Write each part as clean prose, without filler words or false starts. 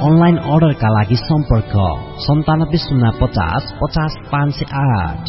Online अर्डरका लागि सम्पर्क 970550 50508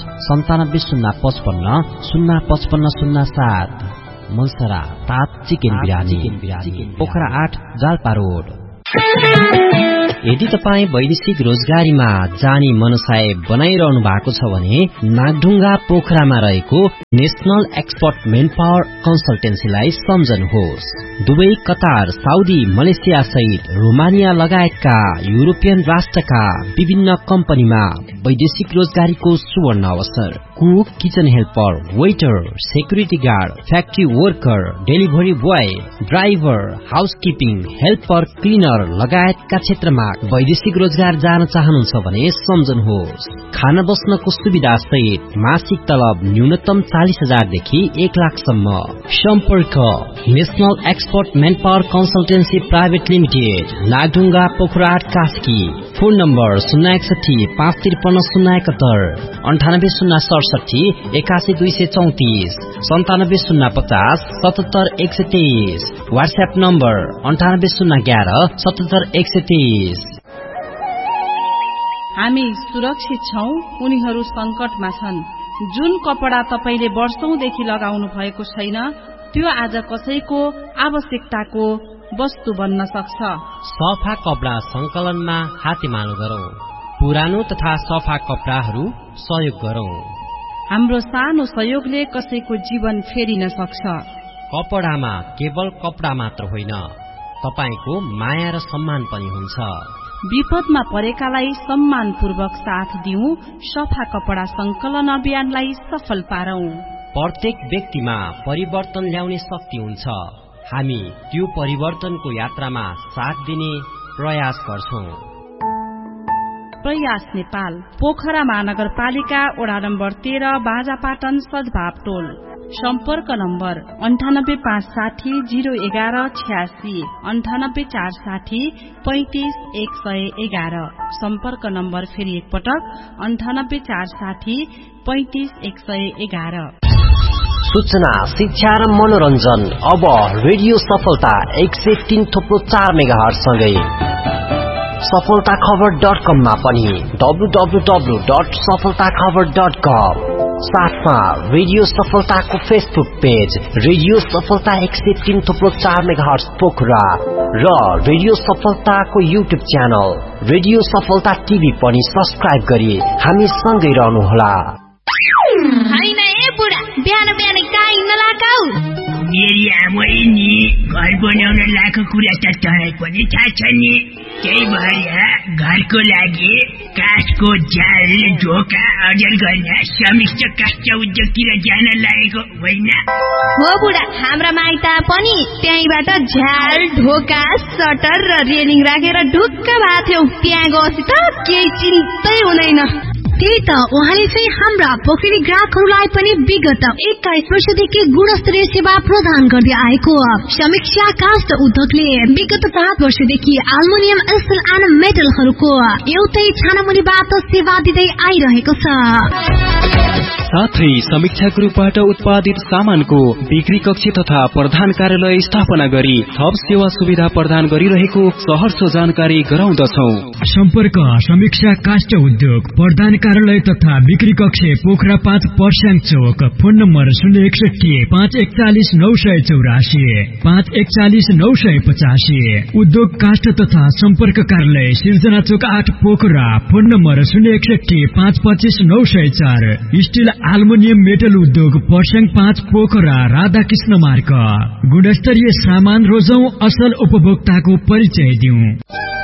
9705505507। मनसरा तात चिकन बिरानी पोखरा 8 जाल्पा रोड। यदि तपाईँ वैदेशिक रोजगारीमा जाने मनसाय बनाइरहनु भएको छ भने नागढुङ्गा पोखरामा रहेको national expert main power कन्सल्टेन्सीलाई सम्झनुहोस्। Dubai, Qatar, Saudi, Malaysia सहित रोमानिया लगायतका युरोपियन राष्ट्रका विभिन्न कम्पनीमा वैदेशिक रोजगारीको सुवर्ण अवसर। Cook, kitchen helper, waiter, security guard, factory worker, delivery boy, driver, housekeeping, helper, cleaner लगायतका क्षेत्रमा वैदेशिक रोजगार जान चाहनुहुन्छ भने सम्झनुहोस्। खाना बस्नको सुविधा सहित मासिक तलब न्यूनतम 40,000 देखि 1 लाखसम्म। सम्पर्क national expert main power consultancy private limited, Nagdhunga, Pokhara 8 Kaski. Phone number 061 553 071 98 067 81234 97 123। WhatsApp number 98 011 77 123। हामी सुरक्षित छौं, उनीहरू संकटमा छन्। जुन कपडा तपाईले वर्षौंदेखि लगाउनु भएको छैन त्यो आज कसैको आवश्यकताको वस्तु बन्न सक्छ। सफा कपडा संकलनमा हातेमालो गरौं। पुरानो तथा सफा कपडाहरू सहयोग गरौं। हाम्रो सानो सहयोगले कसैको जीवन फेरिन सक्छ। कपडामा केवल कपडा मात्र होइन, तपाईको माया र सम्मान पनि हुन्छ। विपदमा परेकालाई सम्मानपूर्वक साथ दिउँ। सफा कपडा संकलन अभियानलाई सफल पारौं। प्रत्येक व्यक्तिमा परिवर्तन ल्याउने शक्ति हुन्छ। हामी त्यो परिवर्तनको यात्रामा साथ दिने प्रयास गर्छौं। प्रयास नेपाल, पोखरा महानगरपालिका, वडा नम्बर 13, बाजापाटन, सद्भाव टोल। सम्पर्क नम्बर 98560 011 86 98460 35 111। सम्पर्क नम्बर फेरि एकपटक 98460 35 111। सूचना, शिक्षा र मनोरञ्जन अब रेडियो सफलता 103.4 मेगाहर्ज सँगै सफलताखबर.com मा पनि www.सफलताखबर.com। साथमा रेडियो सफलताको फेसबुक पेज रेडियो सफलता 103.4 मेगाहर्ज पोखरा र रेडियो सफलताको युट्युब च्यानल रेडियो सफलता टिभी पनि सब्स्क्राइब गरी हामी सँगै रहनुहोला। हैन ए बुढा, बिहान बिहान काई नलाकाउ। मेरी आमै नि घर बनाउन लाखो कुरा त तँलाई पनि थाहा छ नि। त्यही भएर घरको लागि काठको जाल, ढोका अर्जन गर्न समिष्ट काष्ठ उद्योगतिर जान लागेको होइन हो बुढा। हाम्रा माइता पनि त्यहीबाट झ्याल, ढोका, सटर र रेलिङ राखेर ढुक्क भएको थियो। त्यहाँ गएपछि त केही चिन्तै हुँदैन। त्यही त उहाँले चाहिँ हाम्रा पोखरी ग्राहकहरूलाई पनि विगत 21 वर्षदेखि गुणस्तरीय सेवा प्रदान गर्दै आएको समीक्षा काष्ठ उद्योगले विगत 7 वर्षदेखि एल्युमिनियम, स्टिल एन्ड मेटलहरूको एउटै छानामुनिबाट सेवा दिँदै आइरहेको छ। साथै समीक्षा ग्रुपबाट उत्पादित सामानको बिक्री कक्ष तथा प्रधान कार्यालय स्थापना गरी थप सेवा सुविधा प्रदान गरिरहेको सहर्ष जानकारी गराउँदछौ। सम्पर्क समीक्षा काष्ठ उद्योग, प्रधान कार्यालय तथा बिक्री कक्ष, पोखरा 5 पर्स्याङ चोक। Phone number 061 541 984 541 985। उद्योग काष्ठ तथा सम्पर्क कार्यालय सिर्जना चोक 8 Pokhara. Phone number 061 525 904। Still aluminium metal उद्योग पर्स्याङ 5 पोखरा, राधाकृष्ण मार्ग। गुणस्तरीय सामान रोजौं, असल उपभोक्ताको परिचय दिउँ।